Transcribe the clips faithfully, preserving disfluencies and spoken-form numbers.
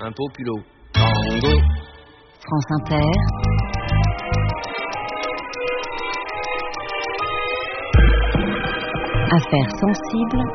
un populo. Tango. France Inter. Affaires sensibles.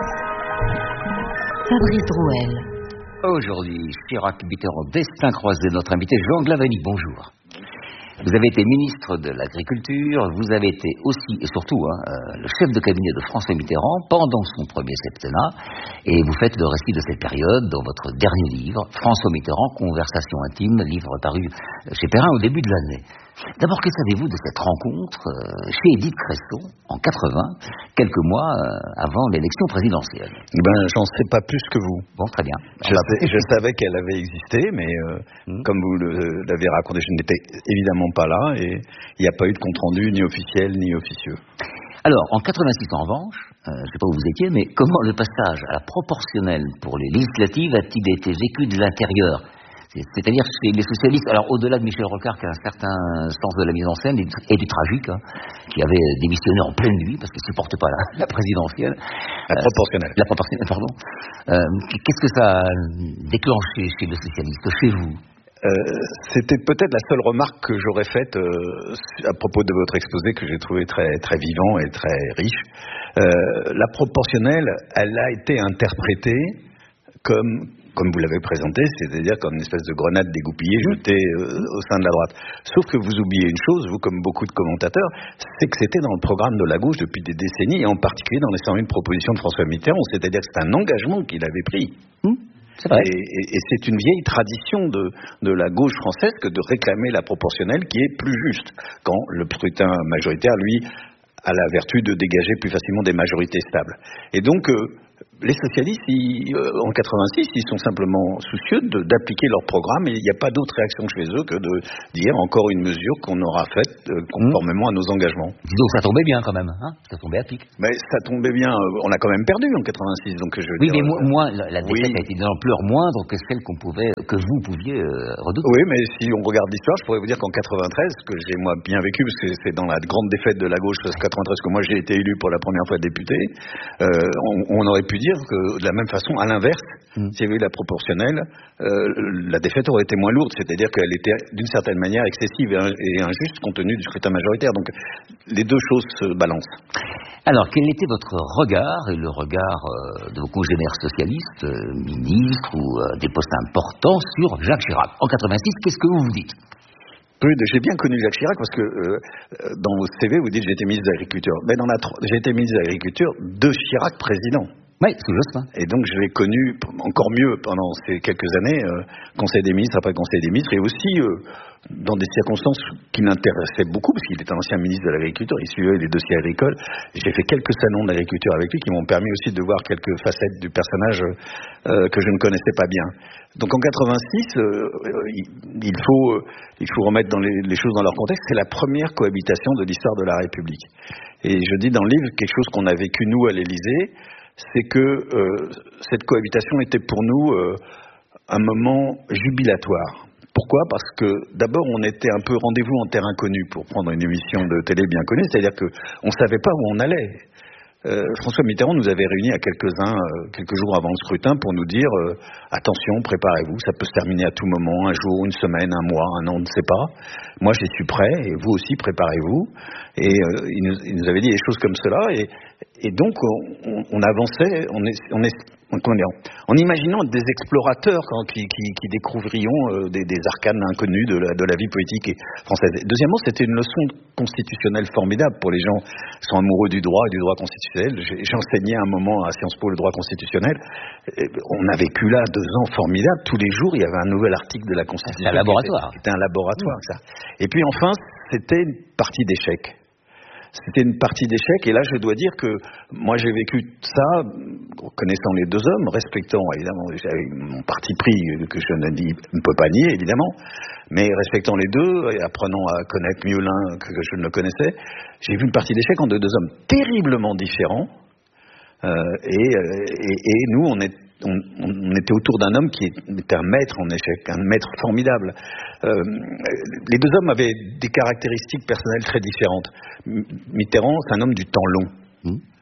Fabrice Drouel. Aujourd'hui, Chirac-Mitterrand, destin croisé, notre invité Jean Glavany, bonjour. Vous avez été ministre de l'Agriculture, vous avez été aussi et surtout hein, le chef de cabinet de François Mitterrand pendant son premier septennat, et vous faites le récit de cette période dans votre dernier livre, François Mitterrand, Conversation intime, livre paru chez Perrin au début de l'année. D'abord, que savez-vous de cette rencontre euh, chez Édith Cresson, en quatre-vingts, quelques mois euh, avant l'élection présidentielle? Eh ben, j'en sais pas plus que vous. Bon, très bien. Je, sais, je savais qu'elle avait existé, mais euh, mmh. comme vous le, l'avez raconté, je n'étais évidemment pas là, et il n'y a pas eu de compte-rendu, ni officiel, ni officieux. Alors, en quatre-vingt-six, en revanche, euh, je ne sais pas où vous étiez, mais comment le passage à la proportionnelle pour les législatives a-t-il été vécu de l'intérieur ? C'est-à-dire chez les socialistes, alors au-delà de Michel Rocard qui a un certain sens de la mise en scène et du, et du tragique, hein, qui avait démissionné en pleine nuit parce qu'il ne supporte pas la, la présidentielle. La euh, proportionnelle. La proportionnelle, pardon. Euh, qu'est-ce que ça a déclenché chez les socialistes, chez vous? Euh, c'était peut-être la seule remarque que j'aurais faite euh, à propos de votre exposé, que j'ai trouvé très, très vivant et très riche. Euh, la proportionnelle, elle a été interprétée comme... comme vous l'avez présenté, c'est-à-dire comme une espèce de grenade dégoupillée jetée euh, au sein de la droite. Sauf que vous oubliez une chose, vous comme beaucoup de commentateurs, c'est que c'était dans le programme de la gauche depuis des décennies, et en particulier dans les cent mille propositions de François Mitterrand, c'est-à-dire que c'est un engagement qu'il avait pris. Mmh, c'est vrai. Et, et, et c'est une vieille tradition de, de la gauche française que de réclamer la proportionnelle qui est plus juste, quand le scrutin majoritaire, lui, a la vertu de dégager plus facilement des majorités stables. Et donc... Euh, les socialistes, ils, euh, en quatre-vingt-six, ils sont simplement soucieux de, d'appliquer leur programme, et il n'y a pas d'autre réaction chez eux que de dire encore une mesure qu'on aura faite euh, conformément mmh. à nos engagements. Donc ça tombait bien quand même, hein, ça tombait à pic. Mais ça tombait bien, euh, on a quand même perdu en quatre-vingt-six, donc je veux oui, dire... Oui, mais euh, moi, la, la défaite oui. a été d'une ampleur moindre que celle qu'on pouvait, que vous pouviez euh, redouter. Oui, mais si on regarde l'histoire, je pourrais vous dire qu'en quatre-vingt-treize, que j'ai moi bien vécu, parce que c'est dans la grande défaite de la gauche, parce que quatre-vingt-treize, que moi j'ai été élu pour la première fois député, euh, on, on aurait pu dire que de la même façon, à l'inverse, mmh. s'il y avait eu la proportionnelle, euh, la défaite aurait été moins lourde, c'est-à-dire qu'elle était d'une certaine manière excessive et injuste compte tenu du scrutin majoritaire. Donc les deux choses se balancent. Alors, quel était votre regard et le regard euh, de vos congénères socialistes, euh, ministres ou euh, des postes importants sur Jacques Chirac? En quatre-vingt-six, qu'est-ce que vous vous dites? Oui, j'ai bien connu Jacques Chirac parce que euh, dans vos C V, vous dites j'ai été ministre de l'Agriculture. Mais dans la, j'ai été ministre de l'Agriculture de Chirac président. Oui, c'est juste. Et donc je l'ai connu encore mieux pendant ces quelques années, euh, Conseil des ministres après Conseil des ministres, et aussi euh, dans des circonstances qui m'intéressaient beaucoup, parce qu'il était ancien ministre de l'Agriculture, il suivait les dossiers agricoles. J'ai fait quelques salons d'agriculture avec lui qui m'ont permis aussi de voir quelques facettes du personnage euh, que je ne connaissais pas bien. Donc en quatre-vingt-six, euh, il, il, faut, euh, il faut remettre dans les, les choses dans leur contexte. C'est la première cohabitation de l'histoire de la République. Et je dis dans le livre quelque chose qu'on a vécu nous à l'Élysée, c'est que euh, cette cohabitation était pour nous euh, un moment jubilatoire. Pourquoi ? Parce que d'abord on était un peu rendez-vous en terre inconnue, pour prendre une émission de télé bien connue, c'est-à-dire qu'on ne savait pas où on allait. Euh, François Mitterrand nous avait réunis à quelques-uns, euh, quelques jours avant le scrutin, pour nous dire euh, attention, préparez-vous, ça peut se terminer à tout moment, un jour, une semaine, un mois, un an, on ne sait pas. Moi, je suis prêt, et vous aussi, préparez-vous. Et euh, il, nous, il nous avait dit des choses comme cela, et, et donc on, on avançait, on est, on est, on, en imaginant des explorateurs quand, qui, qui, qui découvririons euh, des, des arcanes inconnues de la, de la vie politique française. Et deuxièmement, c'était une leçon constitutionnelle formidable pour les gens qui sont amoureux du droit et du droit constitutionnel. J'ai, j'enseignais un moment à Sciences Po le droit constitutionnel. Et on a vécu là deux ans formidables. Tous les jours, il y avait un nouvel article de la Constitution. C'était un laboratoire. C'était un laboratoire, mmh. ça. Et puis enfin, c'était une partie d'échec. C'était une partie d'échec, et là je dois dire que moi j'ai vécu ça, connaissant les deux hommes, respectant évidemment mon parti pris que je ne, dis, ne peux pas nier évidemment, mais respectant les deux et apprenant à connaître mieux l'un que je ne le connaissais, j'ai vu une partie d'échec entre deux hommes terriblement différents, euh, et, et, et nous on est On, on était autour d'un homme qui était un maître en échec, un maître formidable. Euh, les deux hommes avaient des caractéristiques personnelles très différentes. Mitterrand, c'est un homme du temps long. Mmh.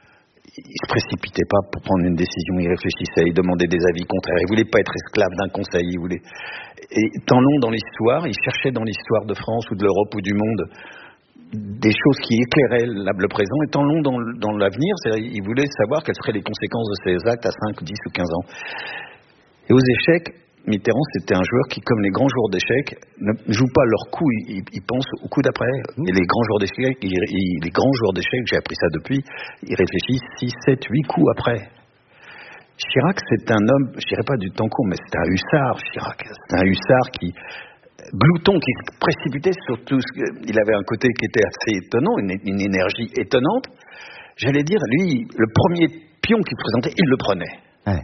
il se précipitait pas pour prendre une décision, il réfléchissait, il demandait des avis contraires, il voulait pas être esclave d'un conseil, il voulait... Et tant long dans l'histoire, il cherchait dans l'histoire de France ou de l'Europe ou du monde des choses qui éclairaient le présent, et tant long dans, dans l'avenir, c'est-à-dire il voulait savoir quelles seraient les conséquences de ses actes à cinq, dix ou quinze ans. Et aux échecs, Mitterrand, c'était un joueur qui, comme les grands joueurs d'échecs, ne joue pas leur coup, il, il pense au coup d'après. Et les grands joueurs d'échecs, il, il, les grands joueurs d'échecs, j'ai appris ça depuis, ils réfléchissent six, sept, huit coups après. Chirac, c'est un homme, je dirais pas du temps court, mais c'est un hussard, Chirac. C'est un hussard qui, glouton, qui se précipitait sur tout ce que, il avait un côté qui était assez étonnant, une, une énergie étonnante. J'allais dire, lui, le premier pion qui se présentait, il le prenait. Ouais.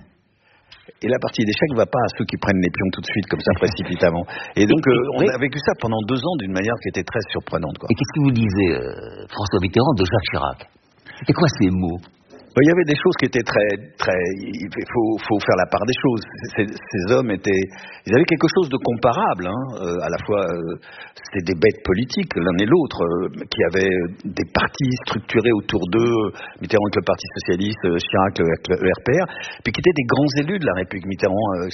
Et la partie d'échec ne va pas à ceux qui prennent les pions tout de suite, comme ça, précipitamment. Et donc, euh, on oui. a vécu ça pendant deux ans d'une manière qui était très surprenante, quoi. Et qu'est-ce que vous disiez, euh, François Mitterrand, de Jacques Chirac? C'était quoi ces mots? Il y avait des choses qui étaient très, très. Il faut, faut faire la part des choses. Ces, ces hommes étaient, ils avaient quelque chose de comparable, hein, euh, à la fois, euh, c'était des bêtes politiques l'un et l'autre, euh, qui avaient des partis structurés autour d'eux. Mitterrand avec le Parti socialiste, euh, Chirac avec le, le R P R, puis qui étaient des grands élus de la République. Mitterrand euh,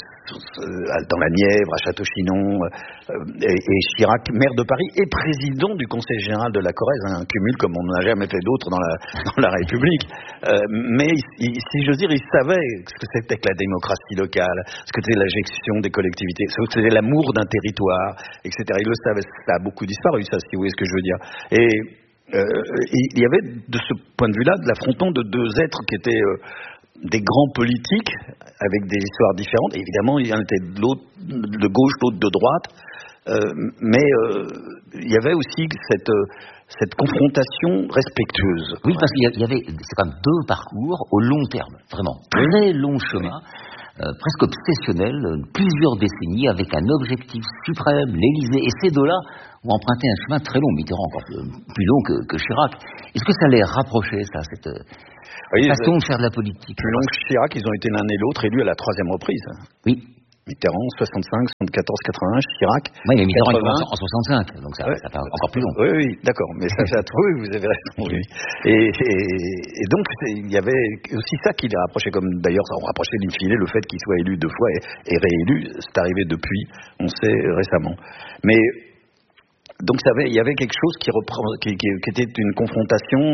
dans la Nièvre, à Château-Chinon, euh, et, et Chirac, maire de Paris et président du Conseil général de la Corrèze, un cumul comme on n'a jamais fait d'autre dans la, dans la République. Euh, Mais, il, si j'ose dire, il savait ce que c'était que la démocratie locale, ce que c'était la gestion des collectivités, ce que c'était l'amour d'un territoire, et cetera. Il le savait, ça a beaucoup disparu, ça, si vous voyez ce que je veux dire. Et euh, il y avait, de ce point de vue-là, de l'affrontement de deux êtres qui étaient euh, des grands politiques, avec des histoires différentes. Et évidemment, il y en était de, l'autre, de gauche, l'autre de droite. Euh, mais euh, il y avait aussi cette... Euh, cette confrontation respectueuse. Oui, parce qu'il y avait, c'est quand même deux parcours au long terme, vraiment, très long chemin, euh, presque obsessionnel, plusieurs décennies, avec un objectif suprême, l'Élysée, et ces deux-là ont emprunté un chemin très long, Mitterrand encore plus long que, que Chirac. Est-ce que ça les rapprochait, ça, cette oui, façon de faire de la politique? Plus long que Chirac, ils ont été l'un et l'autre élus à la troisième reprise. Oui. Mitterrand, soixante-cinq, soixante-quatorze, quatre-vingt-un, Chirac. Oui, mais Mitterrand quatre-vingts, en soixante-cinq, donc ça, ouais, ça fait encore plus long. Oui, oui, d'accord, mais ça fait à toi, oui, vous avez raison. Oui. Et, et, et donc, il y avait aussi ça qui les rapprochait, comme d'ailleurs, ça rapprochait in fine le fait qu'il soit élu deux fois et, et réélu. C'est arrivé depuis, on sait, récemment. Mais, donc, il y avait quelque chose qui, reprend, qui, qui, qui était une confrontation.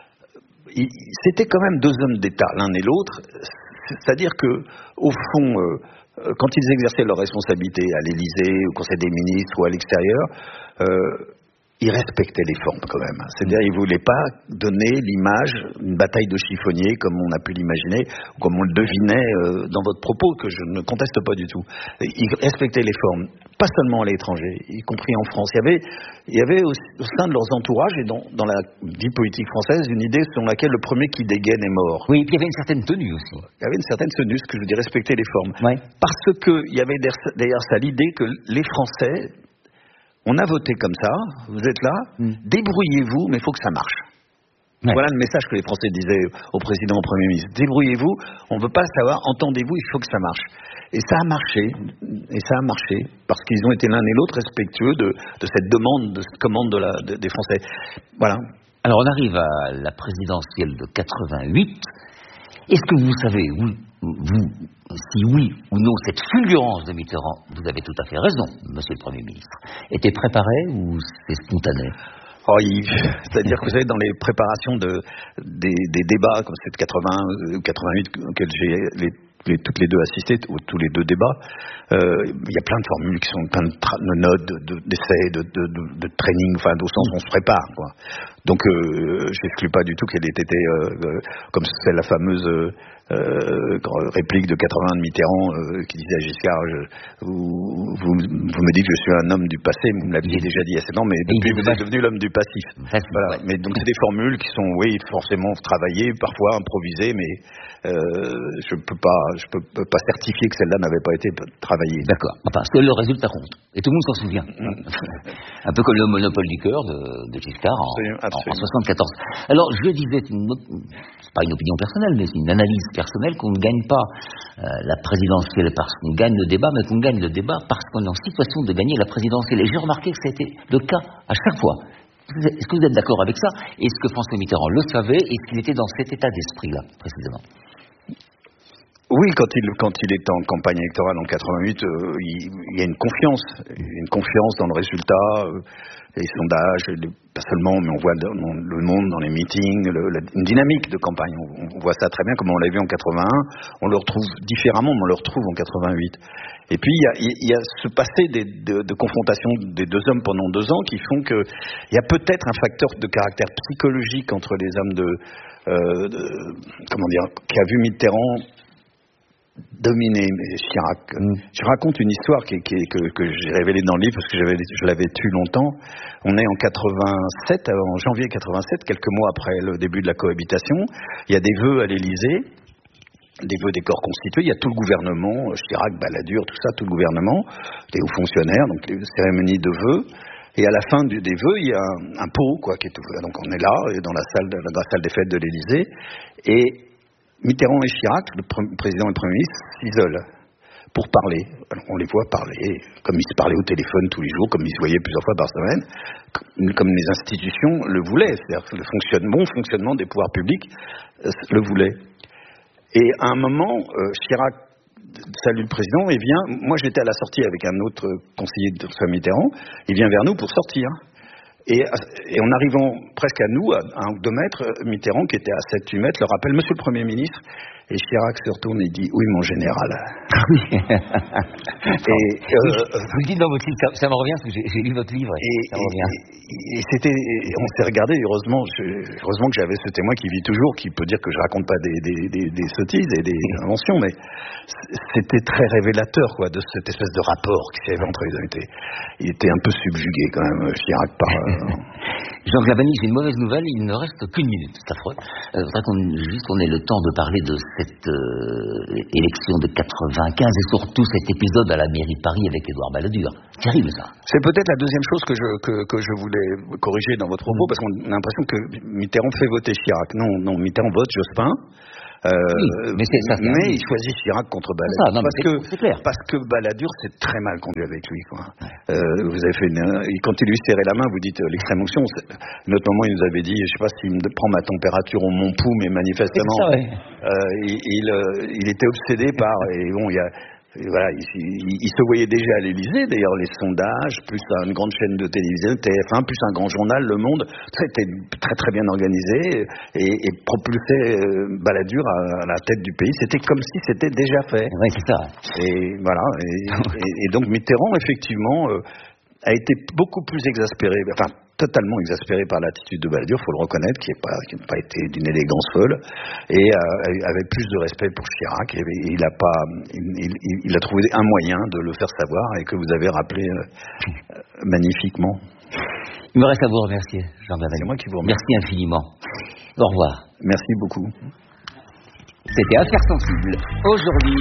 Il, c'était quand même deux hommes d'État, l'un et l'autre. C'est-à-dire que, au fond, euh, quand ils exerçaient leurs responsabilités à l'Élysée, au Conseil des ministres ou à l'extérieur, euh, ils respectaient les formes quand même. C'est-à-dire ils ne voulaient pas donner l'image, une bataille de chiffonniers comme on a pu l'imaginer, ou comme on le devinait euh, dans votre propos, que je ne conteste pas du tout. Ils respectaient les formes, pas seulement à l'étranger, y compris en France. Il y avait, il y avait au, au sein de leurs entourages et dans, dans la vie politique française une idée selon laquelle le premier qui dégaine est mort. Oui, et puis il y avait une certaine tenue aussi. Il y avait une certaine tenue, ce que je veux dire, respecter les formes. Ouais. Parce qu'il y avait derrière ça l'idée que les Français... On a voté comme ça, vous êtes là, mm. débrouillez-vous, mais il faut que ça marche. Ouais. Voilà le message que les Français disaient au président, au Premier ministre. Débrouillez-vous, on ne veut pas savoir, entendez-vous, il faut que ça marche. Et ça a marché, et ça a marché, parce qu'ils ont été l'un et l'autre respectueux de, de cette demande, de cette commande de la, de, des Français. Voilà. Alors on arrive à la présidentielle de quatre-vingt-huit. Est-ce que vous savez, vous, vous, si oui ou non, cette fulgurance de Mitterrand, vous avez tout à fait raison, monsieur le Premier ministre, était préparée ou c'est spontané? Oh, il, c'est-à-dire que vous savez, dans les préparations de, des, des débats, comme c'est de quatre-vingts, quatre-vingt-huit, auxquels j'ai les, les, toutes les deux assisté, ou tous les deux débats, euh, il y a plein de formules qui sont plein de, tra- de notes, de, d'essais, de, de, de, de training, enfin, au sens où on se prépare, quoi. Donc, euh, je n'exclus pas du tout qu'elle ait été, euh, euh, comme c'est la fameuse euh, euh, réplique de quatre-vingts de Mitterrand euh, qui disait à Giscard, je, vous, vous, vous me dites que je suis un homme du passé, vous me l'aviez déjà dit assez non, mais depuis vous êtes devenu l'homme du passif. Voilà. Mais donc c'est des formules qui sont, oui, forcément travaillées, parfois improvisées, mais euh, je peux pas, je peux, peux pas certifier que celle-là n'avait pas été travaillée. D'accord. Parce que le résultat compte. Et tout le monde s'en souvient. Un peu comme le monopole du cœur de, de Giscard en, en, en soixante-quatorze. Alors je disais, une autre, c'est pas une opinion personnelle, mais c'est une analyse personnelle, qu'on ne gagne pas euh, la présidentielle parce qu'on gagne le débat, mais qu'on gagne le débat parce qu'on est en situation de gagner la présidentielle. Et j'ai remarqué que c'était le cas à chaque fois. Est-ce que vous êtes d'accord avec ça? Est-ce que François Mitterrand le savait? Est-ce qu'il était dans cet état d'esprit-là, précisément? Oui, quand il, quand il est en campagne électorale en quatre-vingt-huit, euh, il, il y a une confiance, une confiance dans le résultat, euh, les sondages, les, pas seulement, mais on voit dans, dans le monde, dans les meetings, le, la, une dynamique de campagne. On, on voit ça très bien, comme on l'a vu en quatre-vingt-un. On le retrouve différemment, mais on le retrouve en quatre-vingt-huit. Et puis, il y a, il y a ce passé des, de, de confrontation des deux hommes pendant deux ans qui font que il y a peut-être un facteur de caractère psychologique entre les hommes de, euh, de comment dire, qui a vu Mitterrand dominé Chirac. Mm. Je raconte une histoire qui, qui, que, que j'ai révélée dans le livre parce que j'avais, je l'avais tue longtemps. On est en quatre-vingt-sept, en janvier quatre-vingt-sept, quelques mois après le début de la cohabitation. Il y a des vœux à l'Élysée, des vœux des corps constitués. Il y a tout le gouvernement, Chirac, Balladur, tout ça, tout le gouvernement, les hauts fonctionnaires, donc les cérémonies de vœux. Et à la fin du, des vœux, il y a un, un pot, quoi, qui est ouvert. Donc on est là, dans la salle, dans la salle des fêtes de l'Élysée, et Mitterrand et Chirac, le président et le Premier ministre, s'isolent pour parler. Alors, on les voit parler, comme ils se parlaient au téléphone tous les jours, comme ils se voyaient plusieurs fois par semaine, comme les institutions le voulaient, c'est-à-dire que le fonctionnement, bon fonctionnement des pouvoirs publics euh, le voulait. Et à un moment, euh, Chirac salue le président et vient, moi j'étais à la sortie avec un autre conseiller de François Mitterrand, il vient vers nous pour sortir. Et, et en arrivant presque à nous, à un ou deux mètres, Mitterrand, qui était à sept huit mètres, leur appelle « Monsieur le Premier ministre ». Et Chirac se retourne et dit « Oui, mon général ». Oui. et, euh, vous le dites dans votre livre, ça, ça me revient parce que j'ai, j'ai lu votre livre. Et, et ça me revient. Et, et c'était, et on s'est regardé, heureusement, je, heureusement que j'avais ce témoin qui vit toujours, qui peut dire que je raconte pas des, des, des, des sottises et des inventions, mais c'était très révélateur, quoi, de cette espèce de rapport qui s'y avait entre les deux. Il était un peu subjugué quand même, Chirac, par. Jean Glavany, j'ai une mauvaise nouvelle, il ne reste qu'une minute, c'est affreux. Euh, je voudrais qu'on, juste qu'on ait le temps de parler de cette euh, élection de quatre-vingt-quinze et surtout cet épisode à la mairie de Paris avec Édouard Balladur. Terrible ça. C'est peut-être la deuxième chose que je, que, que je voulais corriger dans votre propos, parce qu'on a l'impression que Mitterrand fait voter Chirac. Non, non, Mitterrand vote Jospin. Euh, oui, mais, c'est, ça, c'est mais il choisit Chirac contre Balladur. Ça, non, parce, c'est, que, c'est clair. parce que Balladur s'est très mal conduit avec lui. Quoi. Euh, vous avez fait une, quand il lui serrait la main, vous dites euh, l'extrême onction. À notre moment, il nous avait dit, je ne sais pas s'il me prend ma température au mon pouls, mais manifestement, ça, ouais. euh, il, il, euh, il était obsédé par. Et bon, il y a. Et voilà, il, il, il se voyait déjà à l'Élysée, d'ailleurs les sondages, plus une grande chaîne de télévision, T F un, plus un grand journal, Le Monde, ça était très très bien organisé et, et propulsait euh, Balladur à, à la tête du pays. C'était comme si c'était déjà fait. Oui, c'est ça. Et voilà, et, et, et donc Mitterrand, effectivement, euh, a été beaucoup plus exaspéré, enfin totalement exaspéré par l'attitude de Balladur, il faut le reconnaître, qui n'a pas, pas été d'une élégance folle, et euh, avait plus de respect pour Chirac, et, et il, a pas, il, il, il a trouvé un moyen de le faire savoir, et que vous avez rappelé euh, magnifiquement. Il me reste à vous remercier, Jean Glavany. C'est moi qui vous remercie. Merci infiniment. Au revoir. Merci beaucoup. C'était Affaires sensibles. Aujourd'hui...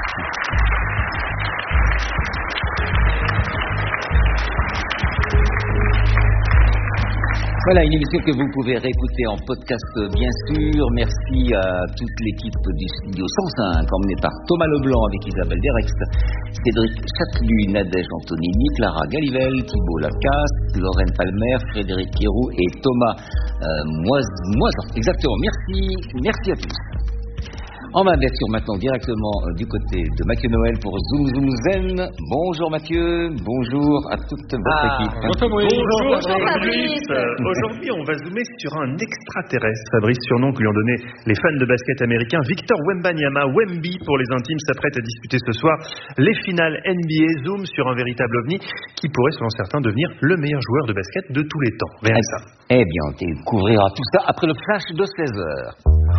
Voilà, une émission que vous pouvez réécouter en podcast, bien sûr. Merci à toute l'équipe du studio cent cinq, emmenée par Thomas Leblanc avec Isabelle Derex, Cédric Châtelu, Nadège Antonini, Clara Galivelle, Thibault Lacasse, Lorraine Palmer, Frédéric Kérou et Thomas euh, Moisan. Exactement. Merci, merci à tous. On va bien sûr maintenant directement euh, du côté de Mathieu Noël pour Zoom Zoom Zen. Bonjour Mathieu, bonjour à toute votre ah, équipe. Bonjour, bonjour Fabrice. Aujourd'hui, on va zoomer sur un extraterrestre. Fabrice, surnom que lui ont donné les fans de basket américains. Victor Wembanyama, Wemby pour les intimes, s'apprête à disputer ce soir les finales N B A. Zoom sur un véritable ovni qui pourrait, selon certains, devenir le meilleur joueur de basket de tous les temps. Regardez ça. Eh bien, on découvrira tout ça après le flash de seize heures.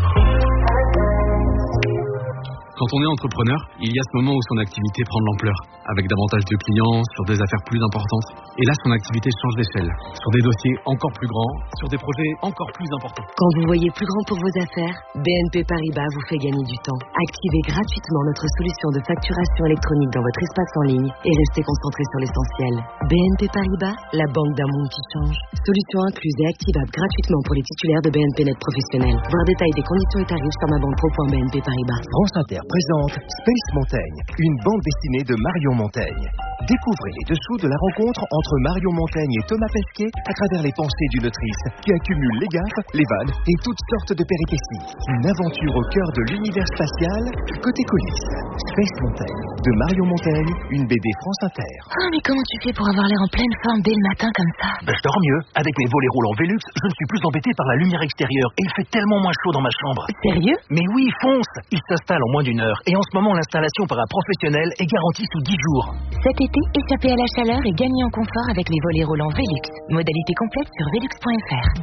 Quand on est entrepreneur, il y a ce moment où son activité prend de l'ampleur, avec davantage de clients, sur des affaires plus importantes. Et là, son activité change d'échelle, sur des dossiers encore plus grands, sur des projets encore plus importants. Quand vous voyez plus grand pour vos affaires, B N P Paribas vous fait gagner du temps. Activez gratuitement notre solution de facturation électronique dans votre espace en ligne et restez concentré sur l'essentiel. B N P Paribas, la banque d'un monde qui change. Solution incluse et activable gratuitement pour les titulaires de B N P Net professionnels. Voir détail des conditions et tarifs sur ma banque pro point B N P Paribas. France Inter présente Space Montaigne, une bande dessinée de Marion Montaigne. Découvrez les dessous de la rencontre entre Marion Montaigne et Thomas Pesquet à travers les pensées d'une autrice qui accumule les gaffes, les vannes et toutes sortes de péripéties. Une aventure au cœur de l'univers spatial, côté coulisses. Space Mountain, de Marion Montaigne, une B D France Inter. Oh, mais comment tu fais pour avoir l'air en pleine forme dès le matin comme ça? Ben, je dors mieux. Avec mes volets roulants Velux, je ne suis plus embêté par la lumière extérieure et il fait tellement moins chaud dans ma chambre. Sérieux? Mais oui, fonce! Il s'installe en moins d'une heure et en ce moment, l'installation par un professionnel est garantie sous dix jours. Cet été, échappez à la chaleur et gagnez en confort avec les volets roulants Velux. Modalité complète sur velux point f r.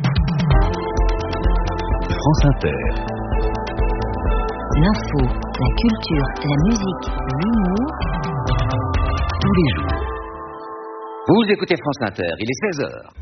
France Inter. L'info, la culture, la musique, l'humour, tous les jours. Vous écoutez France Inter, il est seize heures.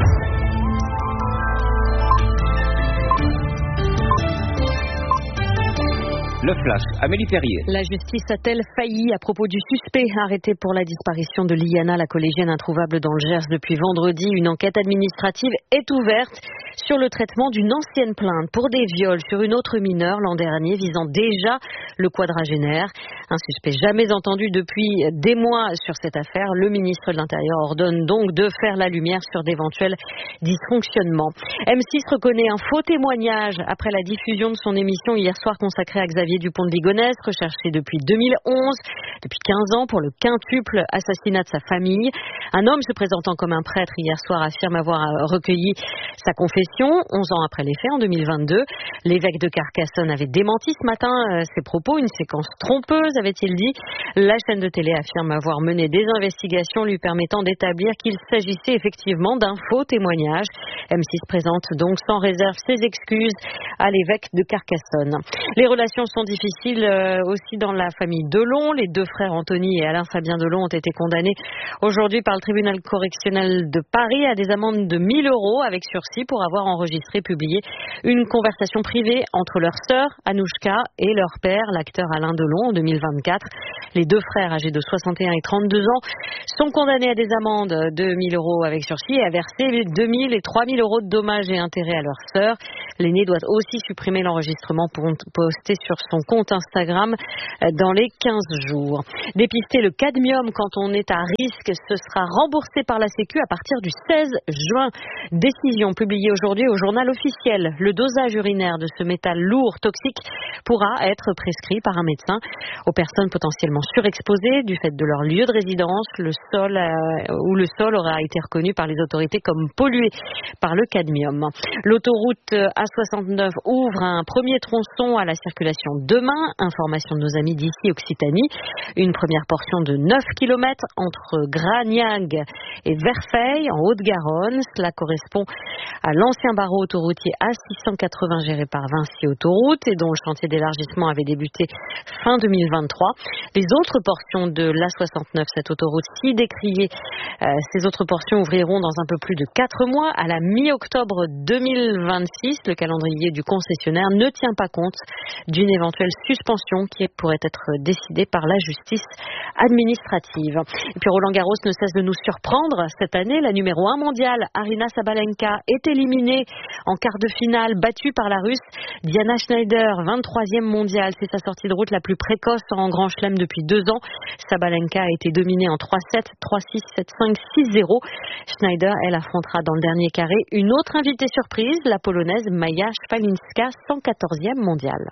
Le flash, Amélie Perrier. La justice a-t-elle failli à propos du suspect arrêté pour la disparition de Liana, la collégienne introuvable dans le Gers depuis vendredi? Une enquête administrative est ouverte sur le traitement d'une ancienne plainte pour des viols sur une autre mineure l'an dernier visant déjà le quadragénaire. Un suspect jamais entendu depuis des mois sur cette affaire. Le ministre de l'Intérieur ordonne donc de faire la lumière sur d'éventuels dysfonctionnements. M six reconnaît un faux témoignage après la diffusion de son émission hier soir consacrée à Xavier Dupont de Ligonnès, recherché depuis deux mille onze, depuis quinze ans pour le quintuple assassinat de sa famille. Un homme se présentant comme un prêtre hier soir affirme avoir recueilli sa confession onze ans après les faits en deux mille vingt-deux. L'évêque de Carcassonne avait démenti ce matin euh, ses propos, une séquence trompeuse avait-il dit. La chaîne de télé affirme avoir mené des investigations lui permettant d'établir qu'il s'agissait effectivement d'un faux témoignage. M six présente donc sans réserve ses excuses à l'évêque de Carcassonne. Les relations sont difficiles euh, aussi dans la famille Delon. Les deux frères Anthony et Alain Fabien Delon ont été condamnés aujourd'hui par le tribunal correctionnel de Paris à des amendes de mille euros avec sursis pour avoir enregistré, publié une conversation privée entre leur sœur Anouchka et leur père, l'acteur Alain Delon, en deux mille vingt-quatre. Les deux frères âgés de soixante et un et trente-deux ans sont condamnés à des amendes de mille euros avec sursis et à verser deux mille et trois mille euros de dommages et intérêts à leur sœur. L'aîné doit aussi supprimer l'enregistrement posté sur son compte Instagram dans les quinze jours. Dépister le cadmium quand on est à risque, ce sera remboursé par la Sécu à partir du seize juin. Décision publiée aujourd'hui au journal officiel. Le dosage urinaire de ce métal lourd, toxique, pourra être prescrit par un médecin aux personnes potentiellement surexposées du fait de leur lieu de résidence, le sol euh, où le sol aura été reconnu par les autorités comme pollué par le cadmium. L'autoroute A soixante-neuf ouvre un premier tronçon à la circulation demain. Information de nos amis d'ici Occitanie. Une première portion de neuf kilomètres entre Gragnag et Verfeil en Haute-Garonne. Cela correspond à l'ancien barreau autoroutier A six cent quatre-vingts géré par Vinci Autoroute et dont le chantier d'élargissement avait débuté fin deux mille vingt-trois. Les autres portions de l'A soixante-neuf, cette autoroute si décriée, euh, ces autres portions ouvriront dans un peu plus de quatre mois à la mi-octobre deux mille vingt-six. Le calendrier du concessionnaire ne tient pas compte d'une éventuelle suspension qui pourrait être décidée par la justice administrative. Et puis Roland Garros ne cesse de nous surprendre. Cette année, la numéro un mondiale, Aryna Sabalenka, est éliminée en quart de finale, battue par la Russe Diana Schneider, vingt-troisième mondiale. C'est sa sortie de route la plus précoce en Grand Chelem depuis deux ans. Sabalenka a été dominée en trois sept, trois six, sept cinq, six zéro. Schneider, elle, affrontera dans le dernier carré une autre invitée surprise, la polonaise Maja Szwalinska, cent quatorzième mondiale.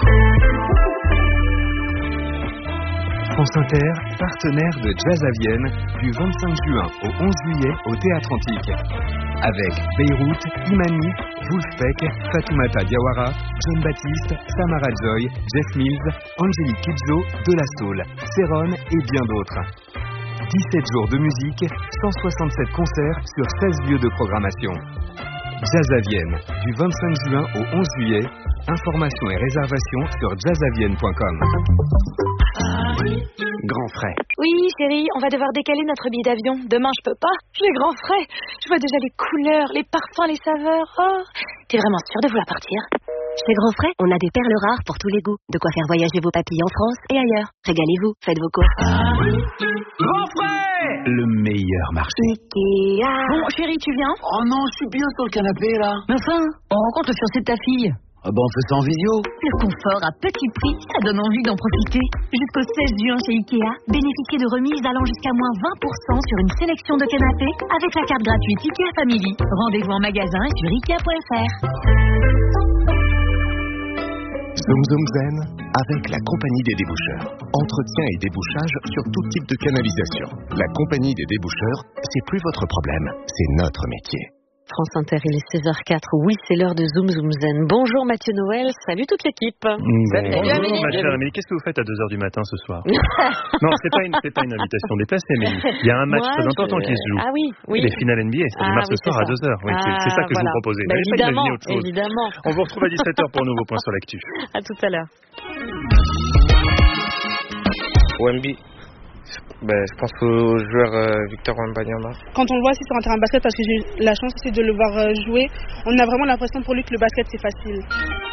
France Inter, partenaire de Jazz à Vienne, du vingt-cinq juin au onze juillet au Théâtre Antique. Avec Beyrouth, Imani, Wolfpack, Fatoumata Diawara, John Baptiste, Samara Joy, Jeff Mills, Angélique Kidjo, De La Soul, Céron et bien d'autres. dix-sept jours de musique, cent soixante-sept concerts sur seize lieux de programmation. Jazz à Vienne, du vingt-cinq juin au onze juillet. Informations et réservations sur jazz à vienne point com. Grand frais. Oui, chérie, on va devoir décaler notre billet d'avion. Demain, je peux pas. J'ai grand frais. Je vois déjà les couleurs, les parfums, les saveurs. Oh, t'es vraiment sûre de vouloir partir? Chez Grand Frais, on a des perles rares pour tous les goûts. De quoi faire voyager vos papilles en France et ailleurs. Régalez-vous, faites vos courses. Grand frais, le meilleur marché. Ikea. Bon, chérie, tu viens? Oh non, je suis bien sur le canapé là. Mais enfin, on rencontre le fiancé de ta fille. Ah ben on fait ça en visio. Le confort à petit prix, ça donne envie d'en profiter. Jusqu'au seize juin chez Ikea, bénéficiez de remises allant jusqu'à moins vingt pour cent sur une sélection de canapés avec la carte gratuite Ikea Family. Rendez-vous en magasin et sur ikea point f r. Zoom Zoom Zen avec la Compagnie des déboucheurs. Entretien et débouchage sur tout type de canalisation. La Compagnie des déboucheurs, c'est plus votre problème, c'est notre métier. France Inter, il est seize heures quatre. Oui, c'est l'heure de Zoom Zoom Zen. Bonjour Mathieu Noël, salut toute l'équipe. Mmh, salut, bonjour Amélie. ma chère Amélie, qu'est-ce que vous faites à deux heures du matin ce soir? Non, c'est pas, une, c'est pas une invitation déplacée, mais il y a un match Moi, très important je... qui se joue. Ah oui, oui. Les finales N B A, ça ah, démarre oui, ce soir ça. à deux heures. Oui, ah, c'est, c'est ça que voilà. je vous proposais. Bah, Vous n'avez pas imaginé autre chose. Évidemment. On vous retrouve à dix-sept heures pour un nouveau point sur l'actu. À tout à l'heure. Wemby. Ben, je pense au joueur euh, Victor Wembanyama. Quand on le voit aussi sur un terrain de basket, parce que j'ai eu la chance aussi de le voir jouer, on a vraiment l'impression pour lui que le basket c'est facile.